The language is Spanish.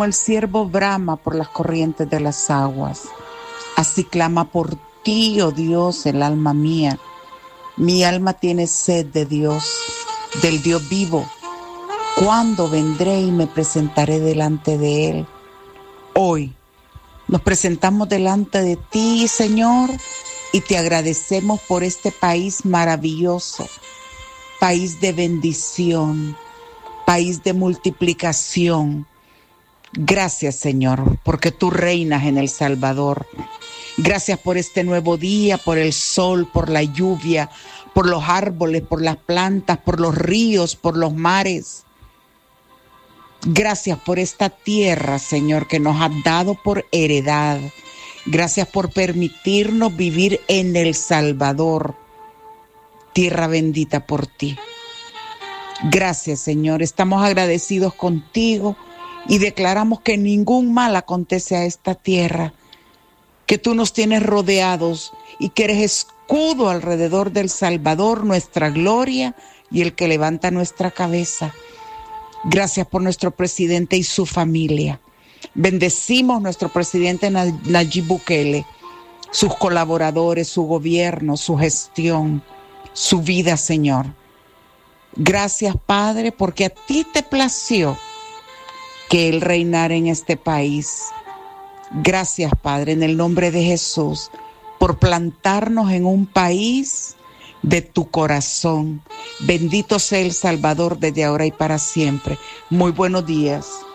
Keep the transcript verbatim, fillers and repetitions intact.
como el ciervo brama por las corrientes de las aguas, así clama por ti, oh Dios, el alma mía. Mi alma tiene sed de Dios, del Dios vivo. ¿Cuándo vendré y me presentaré delante de Él? Hoy nos presentamos delante de ti, Señor, y te agradecemos por este país maravilloso, país de bendición, país de multiplicación. Gracias, Señor, porque tú reinas en El Salvador. Gracias por este nuevo día, por el sol, por la lluvia, por los árboles, por las plantas, por los ríos, por los mares. Gracias por esta tierra, Señor, que nos has dado por heredad. Gracias por permitirnos vivir en El Salvador, tierra bendita por ti. Gracias, Señor. Estamos agradecidos contigo y declaramos que ningún mal acontece a esta tierra, que tú nos tienes rodeados y que eres escudo alrededor del Salvador, nuestra gloria y el que levanta nuestra cabeza. Gracias por nuestro presidente y su familia. Bendecimos nuestro presidente Nayib Bukele, sus colaboradores, su gobierno, su gestión, su vida, Señor. Gracias, Padre, porque a ti te plació que Él reinara en este país. Gracias, Padre, en el nombre de Jesús, por plantarnos en un país de tu corazón. Bendito sea El Salvador desde ahora y para siempre. Muy buenos días.